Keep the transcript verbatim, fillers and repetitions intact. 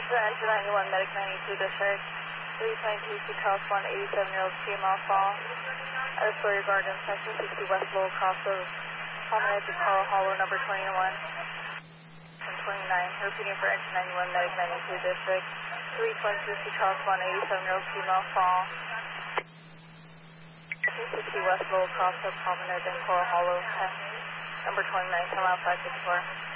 The Engine ninety-one, Medic ninety-two District, three twenty-two to Cross one, eighty-seven-year-old female fall. At Sawyer Gardens, Section sixty West Lowell, cross of promenade to Coral Hollow, number twenty-one and twenty-nine. Repeating for Engine ninety-one, Medic ninety-two District, three twenty-two to Cross one, eighty-seven-year-old female fall. Section sixty West Lowell, cross of promenade and Coral Hollow, number twenty-nine, ten mile five six four.